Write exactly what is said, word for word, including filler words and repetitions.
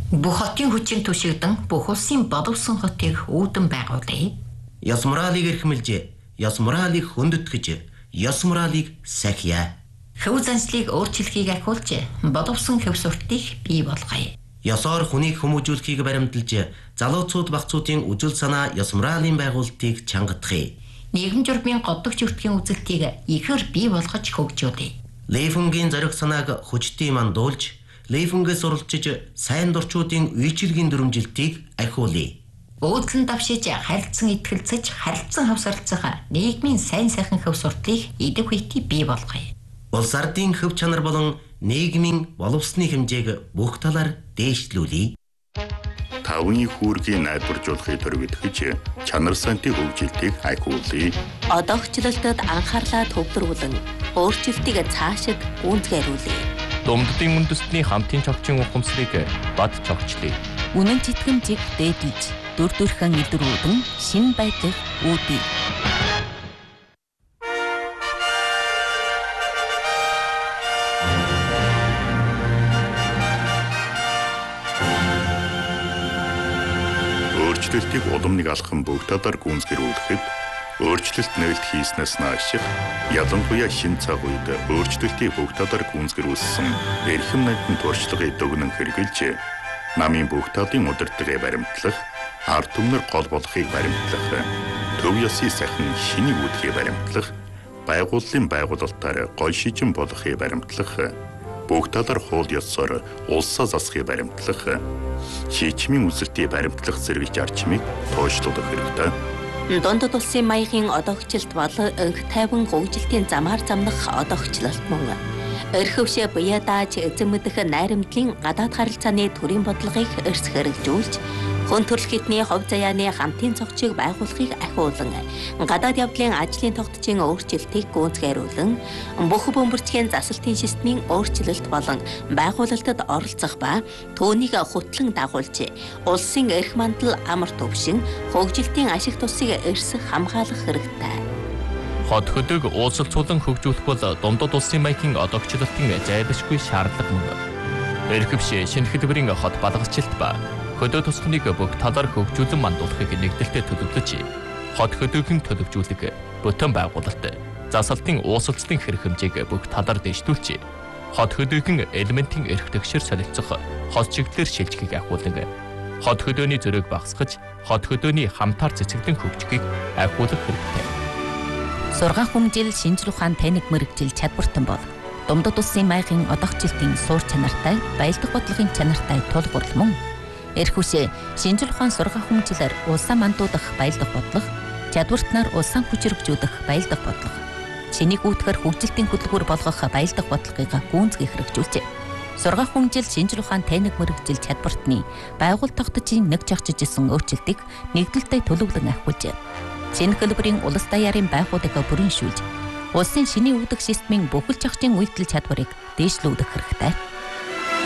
Бүх хотын хүчин түшигдэн бүх улсын боловсон хотыг үүдэн байгуулъя. Ёс моралыг эрхэмлж, ёс моралыг хөндөтгэж, ёс моралыг сахиа. Хөв заншлыг өөрчлөхийг ахиулж, боловсон хөв суртыг бий болгоё. Ёсоор хүнийг хүмүүжүүлэхийг баримталж, залууцууд багцуудын үжил санаа ёс моралын байгуулалтыг чангадахыг. Нийгэм журмын годдогч өртгийн үзэлтийг ихээр бий болгож хөгжүүлье. Лейфунгийн зориг санааг хүчтэй мандуулж, Лейфунгээс уралчиж сайн дурчуудын үйлчилгийн дүрмжилтийг ахиулъя. Өөдлөн давшиж харилцан итгэлцэж харилцан хавсарлцах нийгмийн сайн сайхан хөв суртыг идэв хүйти бий болгоё. Улс ардын хөв чанар болон нийгмийн боловсны хэмжээг бүх талаар дээшлүүлье. Тавны хүүргийн найдваржуулахыг төрөвдөж чанар сантын хөгжилтийг ахиулъя. Одоогчлолтод анхаарлаа төвлөрүүлэн өөрчлөлтийг цаашид гүйцэтгүүлье. Думддын үндэстний хамтын чогчийн ухамсарыг бад чогчлъя. Үнэн читгэмжийг дээдэж дүр төрхөн илрүүлэн шин байдлыг үүдье. Өөрчлөлтийг уламныг алхам бүх талаар гүйцэтгүүлэхэд өөрчлөлт нээлт хийснээс нааш ялангуяа шин цаг үед өөрчлөлтийг бүх талаар гүйцэтгүүлсэн эрхэм найдын туршлагыг дүгнэн хэрэгжилж намын бүх талын удирдлагыг баримтлах, ард түмнэр гол болохыг баримтлах, төв ёсны сайхан шинийг үүдхийг баримтлах, байгууллын байгуулалтаар гол шижин болохыг баримтлах, бүх талаар хууль ёсоор улсаа засахыг баримтлах, шийдвэрийн үзэлтийг баримтлах зэрэг зарчмыг тооцоолох хэрэгтэй. Дундад улсын маягийн одоогчлолт бол өнх тайван хөгжилтийн замаар замнах одоогчлолт мөн. Өрхөвшө буяа дааж эзэн мэдэх найрамдлын гадаад харилцааны төрийн бодлогыг эрс хэрэгжүүлж, хүн төрөл хэдний хов заяаны хамтын цогцыг байгуулахыг ахиулан, гадаад явдлын ажлын тогтцын өөрчлөлтийг гүйцэтгүүлэн, бүх бөмбөрчгийн засалтын системийн өөрчлөлт болон байгуулалтад оролцох ба түүнийг хөтлөн дагуулж, улсын эрх мандал амар төвшин, хөгжилтийн ашиг тусыг эрс хамгаалах хэрэгтэй. Хот хөдөг уулзалцуулан хөгжүүлэх бол дундад улсын маягийн одоогчлолтын зайлшгүй шаардлага мөн. Эрхэвшээ шинэ хэлбэрийн хот балгалчлалт ба хөдөө тусганыг бүх талаар хөгжүүлэн мандуулахыг нэгдэлтэд төлөвлөж, хот хөдөөгийн төлөвжүүлэг, бүтэн байгуулалт, засалтын уусалцлын хэрэг хэмжээг бүх талаар дэвшүүлж, хот хөдөөгийн элементийн эрх тэгшэр солилцох хот чиглэлээр шилжихийг ахиулан, хот хөдөөний зөрөөг багасгаж, хот хөдөөний хамтаар цэцэглэн хөгжихийг ахиулах хэрэгтэй. Сургаан хүмжил шинжлэх ухаан таних мэрэгжил чадвартан бол дундад улсын маягийн одоогчлолтын суур чанартай, баялдах бодлогын чанартай тулгуурлал мөн. Эрхүшээ шинжлэх ухаан сургаан хүмжилээр улсаа мандуудах баялдах бодлого, чадвартнаар улсаа хүчрхэгжүүлэх баялдах бодлого, шинийг үүтгэр хөгжилтийн хөтөлбөр болгох баялдах бодлогыг гүйцэтгэх хэрэгжүүлжээ. Сургаан хүмжил шинжлэх ухаан таних мэрэгжил чадвартны байгууллага тогтцын нэг жагчижсэн өөрчлөлтийг нэгдэлтэй төлөвлөн ахиулжээ. Шинэ хэлбэрийн улс даяарын байгууллагыг бүрэншүүлж, улсын шинийн үүдэх системийн бүхэл чагчийн үйлдэл чадварыг дээшлүүлэх хэрэгтэй.